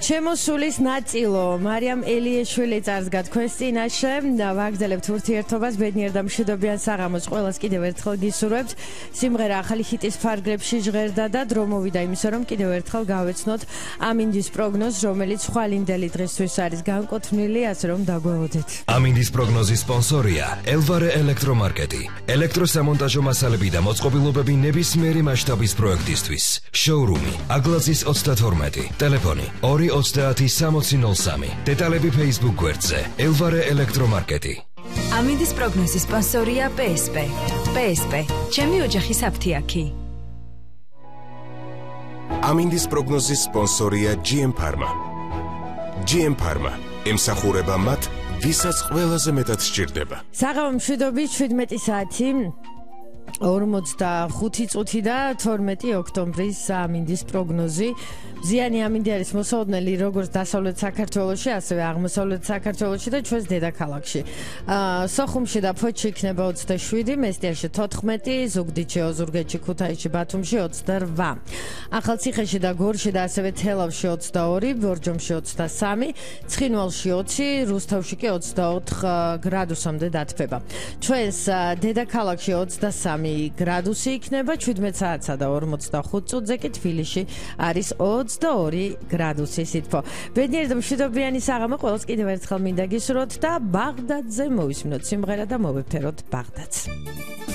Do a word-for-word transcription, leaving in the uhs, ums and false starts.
ჩემო სულის ნაწილო მარიამ ელიეშვილი წარს გათქვეს წინაშე ვაგრძელებთ ურთიერთობას ბედნიერ და მშვიდობიან საღამოს ყველას კიდევ ერთხელ გისურვებთ სიმღერა ახალი ჰიტის ფარგლებში ჟღერდა და დრო მოვიდა იმისა რომ კიდევ ერთხელ გავეცნოთ ამინდის პროგნოზს რომელიც ხვალინდელი დღისთვის არის განკუთვნილი ასე რომ დაგვეოდეთ ამინდის პროგნოზის სპონსორია ელვარე ელექტრომარკეტი ელექტროსამონტაჟო მასალები და მოწყობილობები ნებისმიერი მასშტაბის პროექტისთვის შოურუმი აგლაზის ოცდათორმეტი ტელეფონი ორი ოცდაათი სამოცი ნოლ სამი დეტალები Facebook გვერდზე ელვარე ელექტრომარკეტი ამინდის პროგნოზის სპონსორია პე ეს პე პე ეს პე ჩემი ოჯახის აფთიაქი ამინდის პროგნოზის სპონსორია ჯი ემ Pharma ჯი ემ Pharma ემსახურება მათ ვისაც ყველაზე მეტად სჭირდება საღამო მშვიდობის შვიდმეტი საათი ორმოცდახუთი წუთი და თორმეტი ოქტომბრის ამინდის პროგნოზი ზიანი ამინდი არის მოსაოდნელი როგორც დასავლეთ საქართველოში ასევე აღმოსავლეთ საქართველოში და ჩვენს დედაქალაქში სოხუმში და ფოთში იქნება ოცდაშვიდი მესტიაში თოთხმეტი ზუგდიდში ოზურგეთში ქუთაისში ბათუმში ოცდარვა ახალციხეში და გორში და ასევე თელავში ოცდაორი ბორჯომში ოცდასამი ცხინვალში ოცი რუსთავში კი ოცდაოთხ გრადუსამდე დათბება ჩვენს დედაქალაქში ოცდასამი გრადუსი იქნება შვიდმეტ საათსა და ორმოცდახუთ წუთზე კი თბილისში არის ოცდაორი გრადუსი სითბო. ბედნიერი და მშვიდობიანი საღამო ყველას კიდევ ერთხელ მინდა გისურვოთ და ბაღდადზე მოვისმინოთ სიმღერა და მოვეფეროთ ბაღდადს.